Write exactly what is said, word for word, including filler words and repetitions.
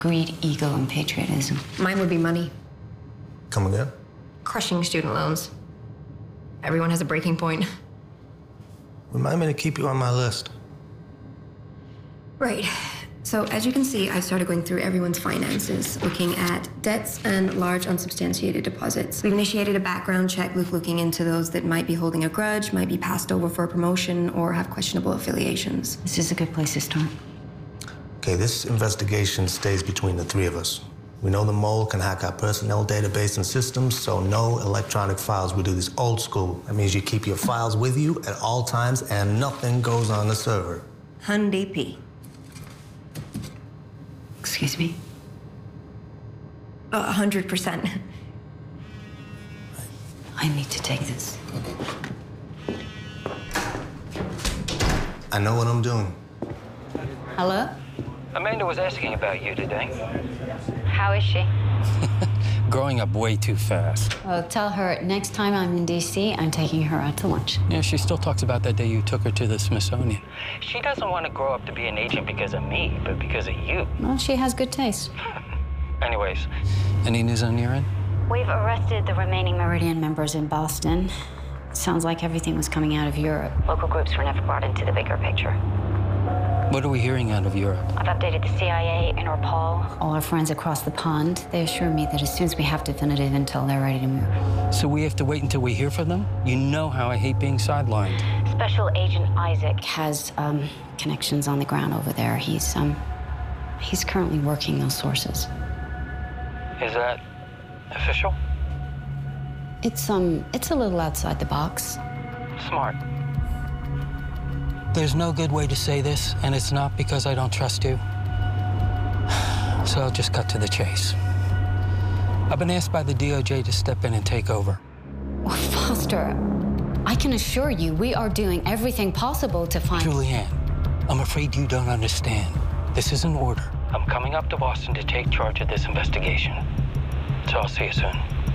Greed, ego, and patriotism. Mine would be money. Come again? Crushing student loans. Everyone has a breaking point. Remind me to keep you on my list. Right. So as you can see, I've started going through everyone's finances, looking at debts and large unsubstantiated deposits. We've initiated a background check, looking into those that might be holding a grudge, might be passed over for a promotion, or have questionable affiliations. This is a good place to start. Okay, this investigation stays between the three of us. We know the mole can hack our personnel database and systems, so no electronic files. We do this old school. That means you keep your files with you at all times and nothing goes on the server. Hyundai P. Excuse me? A hundred percent. I need to take this. I know what I'm doing. Hello? Amanda was asking about you today. How is she? Growing up way too fast. Well, tell her next time I'm in D C, I'm taking her out to lunch. Yeah, she still talks about that day you took her to the Smithsonian. She doesn't want to grow up to be an agent because of me, but because of you. Well, she has good taste. Anyways, any news on your end? We've arrested the remaining Meridian members in Boston. Sounds like everything was coming out of Europe. Local groups were never brought into the bigger picture. What are we hearing out of Europe? I've updated the C I A, Interpol, all our friends across the pond. They assure me that as soon as we have definitive intel, they're ready to move. So we have to wait until we hear from them? You know how I hate being sidelined. Special Agent Isaac has um, connections on the ground over there. He's um, he's currently working those sources. Is that official? It's um, it's a little outside the box. Smart. There's no good way to say this, and it's not because I don't trust you. So I'll just cut to the chase. I've been asked by the D O J to step in and take over. Well, Foster, I can assure you we are doing everything possible to find... Julianne, I'm afraid you don't understand. This is an order. I'm coming up to Boston to take charge of this investigation. So I'll see you soon.